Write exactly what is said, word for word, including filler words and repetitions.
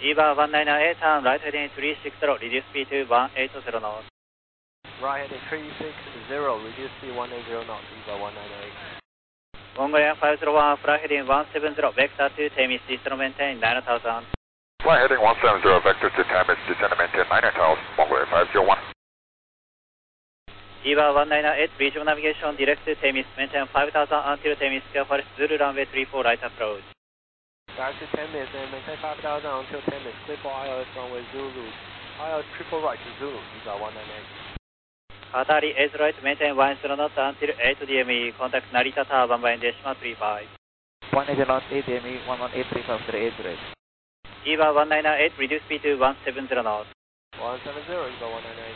E V A one nine eight, turn right heading three six zero, reduce speed to one eight zero knots. Right heading three six zero, reduce speed one eight zero knots, E V A one nine eight. Mongolian five zero one, fly heading one seven zero, vector to Temis, descend maintain nine thousand. Fly heading one seven zero, vector to Temis, descend maintain nine thousand, Mongolian five zero one. E V A one nine eight, visual navigation direct to Temis, maintain five thousand until Temis, Square Forest Zulu runway three four, right approach. Direct to Temis and maintain five thousand until Temis, clear for I L S runway Zulu, I L S triple right to Zulu, E V A one nine eight. Qatari eight right, maintain one zero knots until eight D M E, contact Narita Tower, one by decimal three five. one eight knots, eight D M E, one one eight three five three eight right. E V A one nine eight, reduce speed to one seven zero knots. one seven zero, E V A one nine eight.